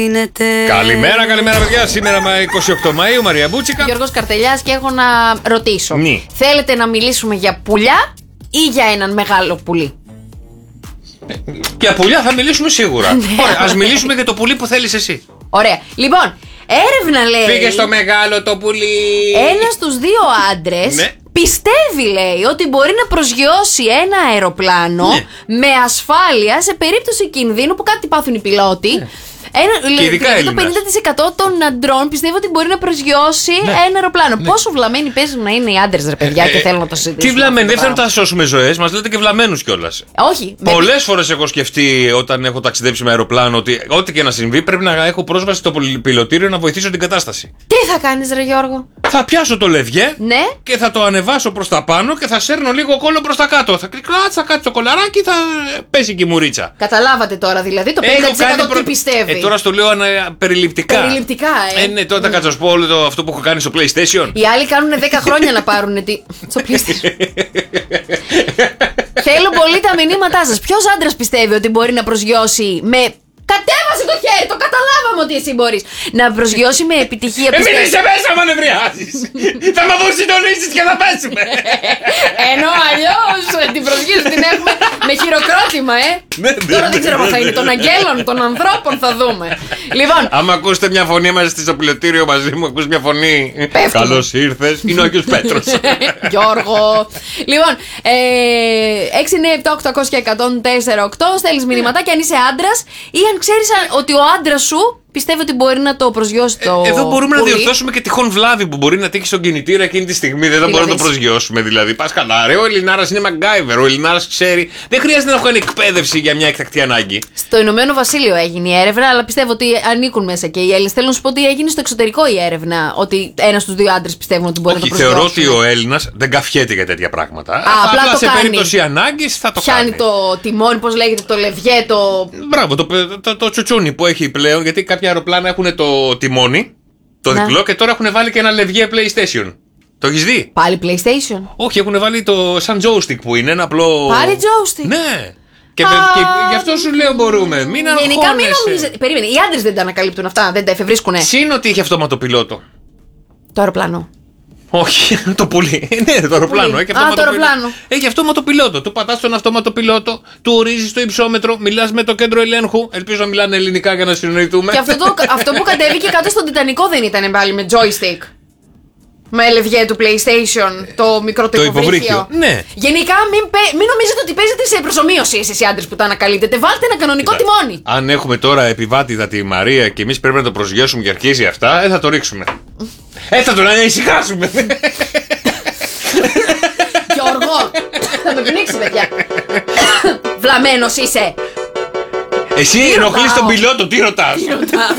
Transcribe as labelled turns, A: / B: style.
A: Καλημέρα, παιδιά. Σήμερα 28 Μαΐου, Μαρία Μπούτσικα.
B: Γιώργος Καρτελιάς, και έχω να ρωτήσω.
A: Ναι.
B: Θέλετε να μιλήσουμε για πουλιά ή για έναν μεγάλο πουλί?
A: Για πουλιά θα μιλήσουμε σίγουρα. Ωραία, ας μιλήσουμε για το πουλί που θέλεις εσύ.
B: Ωραία. Λοιπόν, έρευνα λέει.
A: Φύγε στο μεγάλο το πουλί.
B: Ένας στους δύο άντρες.
A: Ναι.
B: Πιστεύει, λέει, ότι μπορεί να προσγειώσει ένα αεροπλάνο με ασφάλεια σε περίπτωση κινδύνου που κάτι πάθουν οι πιλότοι.
A: Και ειδικά
B: δηλαδή το
A: Έλληνας.
B: 50% των αντρών πιστεύω ότι μπορεί να προσγειώσει ένα αεροπλάνο. Πόσο βλαμμένοι παίζουν να είναι οι άντρες, ρε παιδιά, και θέλω να το συζητήσουμε.
A: Τι βλαμμένοι, δεν θέλουν να σώσουμε ζωές, μας λέτε και βλαμμένους κιόλας.
B: Όχι.
A: Πολλές φορές έχω σκεφτεί όταν έχω ταξιδέψει με αεροπλάνο ότι ό,τι και να συμβεί πρέπει να έχω πρόσβαση στο πιλωτήριο να βοηθήσω την κατάσταση.
B: Τι θα κάνεις, ρε Γιώργο?
A: Θα πιάσω το λευγέ
B: Ναι.
A: και θα το ανεβάσω προς τα πάνω και θα σέρνω λίγο κόλλο προς τα κάτω. Θα κράτσα κάτι το κολαράκι, θα πέσει και η μουρίτσα.
B: Καταλάβατε τώρα δηλαδή το 50% τι πιστεύει.
A: Τώρα στο λέω περιληπτικά.
B: Περιληπτικά,
A: Ναι, τώρα θα κάτσω να σου πω όλο αυτό που έχω κάνει στο PlayStation.
B: Οι άλλοι κάνουν 10 χρόνια να πάρουν στο PlayStation. Θέλω πολύ τα μηνύματά σας. Ποιος άντρας πιστεύει ότι μπορεί να προσγειώσει με. Κατέβασε το χέρι, το καταλάβαμε ότι εσύ μπορείς να προσγειώσει με επιτυχία.
A: Μην είσαι μέσα, μα νευριάζεις. Θα με αποσυντονίσεις και θα πέσουμε.
B: Ενώ αλλιώς την προσγείωση την έχουμε με χειροκρότημα, Τώρα δεν ξέρω πώς θα είναι. Των αγγέλων, των ανθρώπων θα δούμε. Λοιπόν.
A: Άμα ακούσετε μια φωνή μέσα στο πιλωτήριο μαζί μου, ακούς μια φωνή. Καλώς ήρθες. Είναι ο Άγιος Πέτρος.
B: Γιώργο. Λοιπόν, 6, 9, 7, 800 και 104,8. Στέλνεις μηνυματάκια αν είσαι άντρας ή αν ξέρεις ότι ο άντρας σου πιστεύει ότι μπορεί να το προσγειώσει το.
A: Εδώ μπορούμε
B: πουλί.
A: να διορθώσουμε και τυχόν βλάβη που μπορεί να τύχει στον κινητήρα εκείνη τη στιγμή. Δεν θα μπορούμε να το προσγειώσουμε δηλαδή. Πας καλά, ρε. Ο Ελληνάρας είναι MacGyver. Ο Ελληνάρας ξέρει. Δεν χρειάζεται να έχω εκπαίδευση για μια εκτακτή ανάγκη.
B: Στο Ηνωμένο Βασίλειο έγινε η έρευνα, αλλά πιστεύω ότι ανήκουν μέσα και οι Έλληνες. Θέλω να σου πω ότι έγινε στο εξωτερικό η έρευνα. Ότι ένας στους δύο άντρες πιστεύουν ότι μπορεί να το προσγειώσει.
A: Θεωρώ ότι ο Έλληνας δεν καφιέται για τέτοια πράγματα.
B: Απλά
A: σε περίπτωση ανάγκης θα το κάνει.
B: Πιάνει το τιμόνι, πώς λέγεται, το λευγέ, το.
A: Μπράβο, το τσουτσούνι που έχει πλέον. Γιατί κάποια αεροπλάνα έχουν το τιμόνι, το διπλό, και τώρα έχουν βάλει και ένα λευγέ PlayStation. Το έχεις δει?
B: Πάλι PlayStation?
A: Όχι, έχουν βάλει το σαν joystick που είναι ένα απλό.
B: Πάλι joystick?
A: Ναι. Και γι' αυτό σου λέω μπορούμε. Μην αγχώνεσαι.
B: Γενικά μην νομίζετε. Περίμενε, οι άντρες δεν τα ανακαλύπτουν αυτά, δεν τα εφευρίσκουνε.
A: Συν ότι έχει αυτόματο πιλότο.
B: Το αεροπλάνο.
A: Όχι, το πουλί. Ναι, το αεροπλάνο. Έχει αυτόματο πιλότο. Του πατάς τον αυτόματο πιλότο, του ορίζεις το υψόμετρο, μιλάς με το κέντρο ελέγχου. Ελπίζω να μιλάνε ελληνικά για να συνοηθούμε.
B: Και αυτό που κατέβηκε κάτω στον Τιτανικό δεν ήταν πάλι με joystick? Με λευγέ του PlayStation, το μικρό το υποβρύχιο.
A: Ναι.
B: Γενικά μην νομίζετε ότι παίζετε σε προσομοίωση εσείς οι άντρες που τα ανακαλύπτετε. Βάλτε ένα κανονικό τιμόνι.
A: Αν έχουμε τώρα επιβάτηδα τη Μαρία και εμείς πρέπει να το προσγειώσουμε και αρχίζει αυτά, θα το ρίξουμε. Θα το να ησυχάσουμε.
B: Γιώργο, θα με πνίξει, παιδιά. Βλαμμένος είσαι.
A: Εσύ ενοχλείς τον πιλότο, τι ρωτάς?